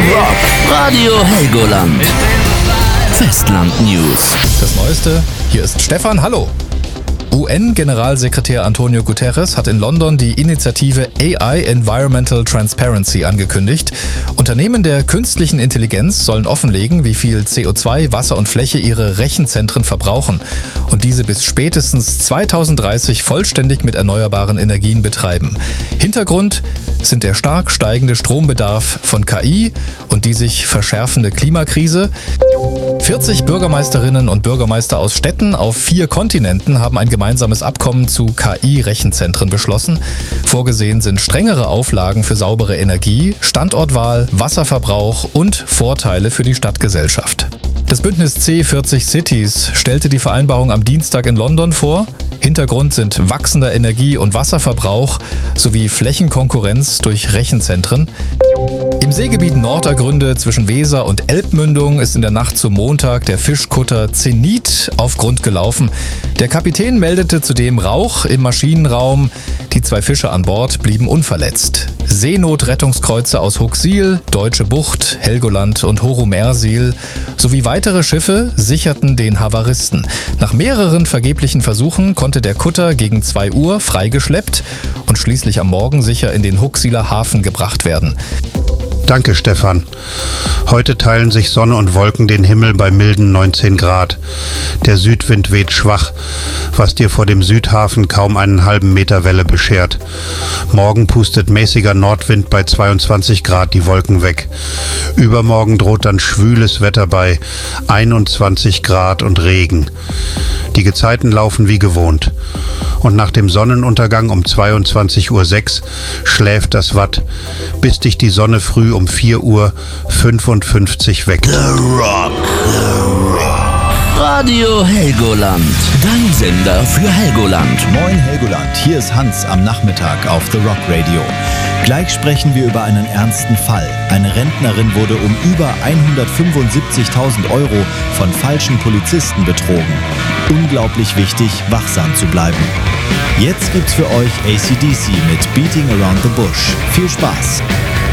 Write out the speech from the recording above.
Rock. Radio Helgoland. Festland News. Das Neueste, hier ist Stefan, hallo. UN-Generalsekretär Antonio Guterres hat in London die Initiative AI Environmental Transparency angekündigt. Unternehmen der künstlichen Intelligenz sollen offenlegen, wie viel CO2, Wasser und Fläche ihre Rechenzentren verbrauchen und diese bis spätestens 2030 vollständig mit erneuerbaren Energien betreiben. Hintergrund sind der stark steigende Strombedarf von KI und die sich verschärfende Klimakrise. 40 Bürgermeisterinnen und Bürgermeister aus Städten auf 4 Kontinenten haben ein gemeinsames Abkommen zu KI-Rechenzentren beschlossen. Vorgesehen sind strengere Auflagen für saubere Energie, Standortwahl, Wasserverbrauch und Vorteile für die Stadtgesellschaft. Das Bündnis C40 Cities stellte die Vereinbarung am Dienstag in London vor. Hintergrund sind wachsender Energie- und Wasserverbrauch sowie Flächenkonkurrenz durch Rechenzentren. Im Seegebiet Nordergründe zwischen Weser und Elbmündung ist in der Nacht zum Montag der Fischkutter Zenit auf Grund gelaufen. Der Kapitän meldete zudem Rauch im Maschinenraum. Die 2 Fischer an Bord blieben unverletzt. Seenotrettungskreuzer aus Huxil, Deutsche Bucht, Helgoland und Horo-Mersil sowie weitere Schiffe sicherten den Havaristen. Nach mehreren vergeblichen Versuchen konnte der Kutter gegen 2 Uhr freigeschleppt und schließlich am Morgen sicher in den Huxiler Hafen gebracht werden. Danke, Stefan. Heute teilen sich Sonne und Wolken den Himmel bei milden 19 Grad. Der Südwind weht schwach, was dir vor dem Südhafen kaum einen halben Meter Welle beschert. Morgen pustet mäßiger Nordwind bei 22 Grad die Wolken weg. Übermorgen droht dann schwüles Wetter bei 21 Grad und Regen. Die Gezeiten laufen wie gewohnt. Und nach dem Sonnenuntergang um 22:06 Uhr schläft das Watt, bis dich die Sonne früh um 4:55 Uhr weckt. The Rock. Radio Helgoland. Dein Sender für Helgoland. Moin Helgoland, hier ist Hans am Nachmittag auf The Rock Radio. Gleich sprechen wir über einen ernsten Fall. Eine Rentnerin wurde um über 175.000 Euro von falschen Polizisten betrogen. Unglaublich wichtig, wachsam zu bleiben. Jetzt gibt's für euch AC/DC mit Beating Around the Bush. Viel Spaß!